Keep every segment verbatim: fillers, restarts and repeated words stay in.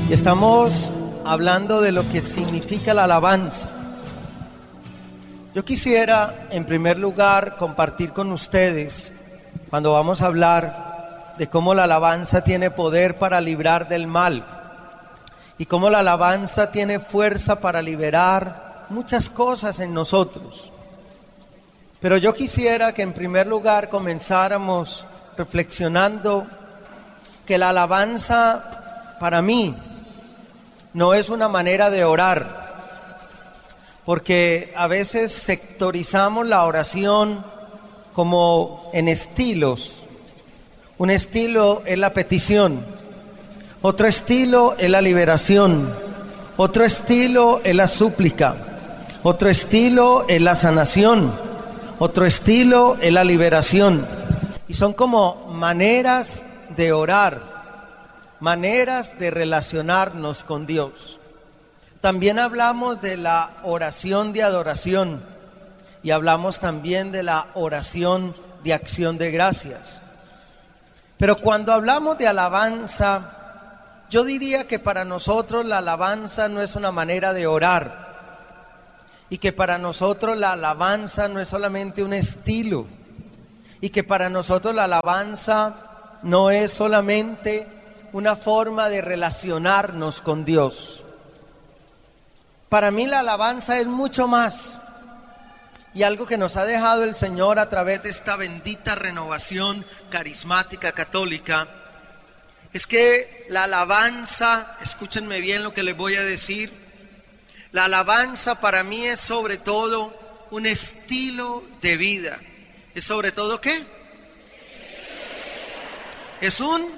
Y estamos hablando de lo que significa la alabanza. Yo quisiera, en primer lugar, compartir con ustedes, cuando vamos a hablar de cómo la alabanza tiene poder para librar del mal, y cómo la alabanza tiene fuerza para liberar muchas cosas en nosotros. Pero yo quisiera que en primer lugar comenzáramos reflexionando que la alabanza para mí no es una manera de orar, porque a veces sectorizamos la oración como en estilos. Un estilo es la petición, otro estilo es la liberación, otro estilo es la súplica, otro estilo es la sanación, otro estilo es la liberación. Y son como maneras de orar, maneras de relacionarnos con Dios. También hablamos de la oración de adoración y hablamos también de la oración de acción de gracias. Pero cuando hablamos de alabanza, yo diría que para nosotros la alabanza no es una manera de orar, y que para nosotros la alabanza no es solamente un estilo, y que para nosotros la alabanza no es solamente una forma de relacionarnos con Dios. Para mí la alabanza es mucho más, y algo que nos ha dejado el Señor a través de esta bendita renovación carismática católica, es que la alabanza, escúchenme bien lo que les voy a decir, la alabanza para mí es sobre todo un estilo de vida. ¿Es sobre todo qué? Es un...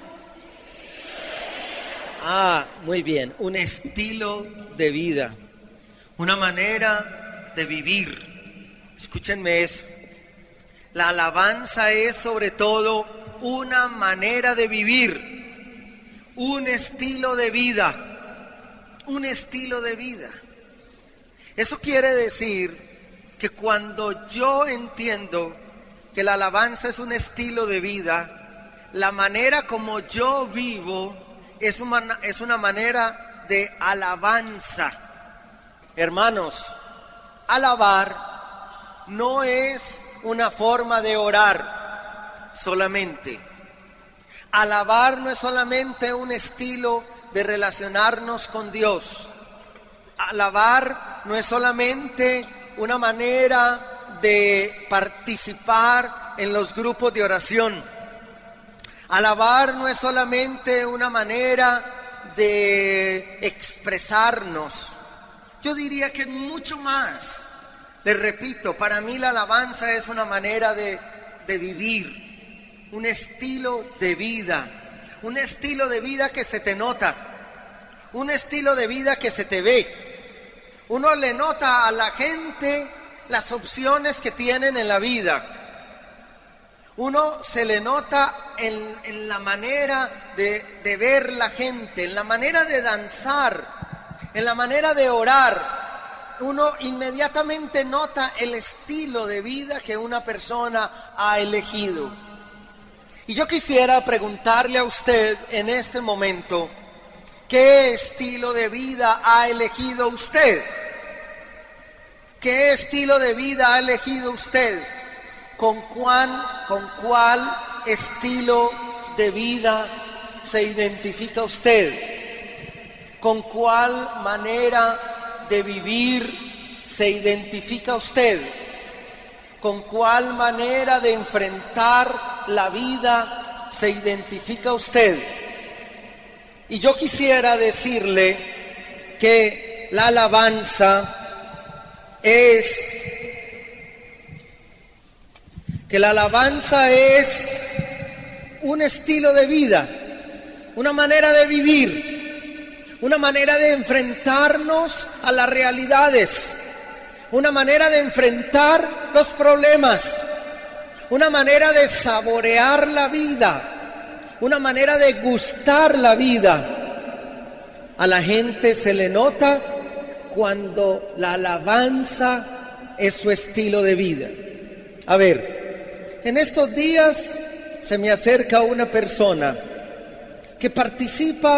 Ah, muy bien, un estilo de vida, una manera de vivir. Escúchenme eso. La alabanza es sobre todo una manera de vivir, un estilo de vida, un estilo de vida. Eso quiere decir que cuando yo entiendo que la alabanza es un estilo de vida, la manera como yo vivo es una, es una manera de alabanza. Hermanos, alabar no es una forma de orar solamente. Alabar no es solamente un estilo de relacionarnos con Dios. Alabar no es solamente una manera de participar en los grupos de oración. Alabar no es solamente una manera de expresarnos. Yo diría que mucho más. Les repito, para mí la alabanza es una manera de, de vivir, un estilo de vida, un estilo de vida que se te nota, un estilo de vida que se te ve. Uno le nota a la gente las opciones que tienen en la vida. Uno se le nota en, en la manera de, de ver la gente, en la manera de danzar, en la manera de orar. Uno inmediatamente nota el estilo de vida que una persona ha elegido. Y yo quisiera preguntarle a usted en este momento, ¿qué estilo de vida ha elegido usted? ¿Qué estilo de vida ha elegido usted? ¿Con cuán, con cuál estilo de vida se identifica usted? ¿Con cuál manera de vivir se identifica usted? ¿Con cuál manera de enfrentar la vida se identifica usted? Y yo quisiera decirle que la alabanza es que la alabanza es un estilo de vida, una manera de vivir, una manera de enfrentarnos a las realidades, una manera de enfrentar los problemas, una manera de saborear la vida, una manera de gustar la vida. A la gente se le nota cuando la alabanza es su estilo de vida. A ver, en estos días se me acerca una persona que participa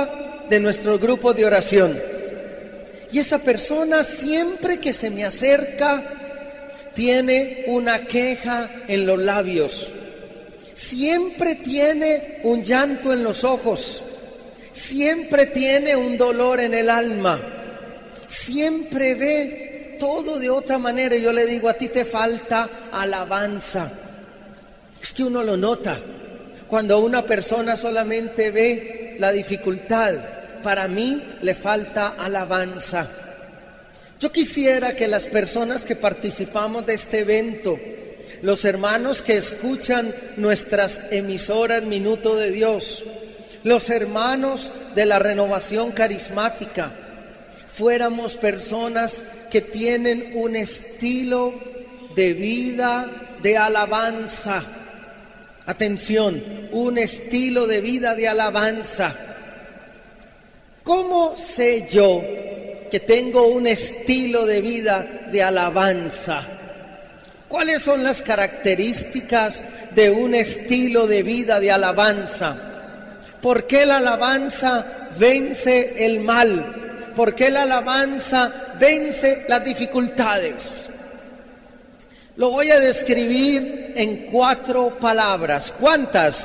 de nuestros grupos de oración. Y esa persona siempre que se me acerca tiene una queja en los labios, siempre tiene un llanto en los ojos, siempre tiene un dolor en el alma, siempre ve todo de otra manera. Y yo le digo, a ti te falta alabanza. Es que uno lo nota cuando una persona solamente ve la dificultad. Para mí le falta alabanza. Yo quisiera que las personas que participamos de este evento, los hermanos que escuchan nuestras emisoras Minuto de Dios, los hermanos de la Renovación Carismática, fuéramos personas que tienen un estilo de vida de alabanza. Atención, un estilo de vida de alabanza. ¿Cómo sé yo que tengo un estilo de vida de alabanza? ¿Cuáles son las características de un estilo de vida de alabanza? ¿Por qué la alabanza vence el mal? ¿Por qué la alabanza vence las dificultades? Lo voy a describir en cuatro palabras. ¿Cuántas?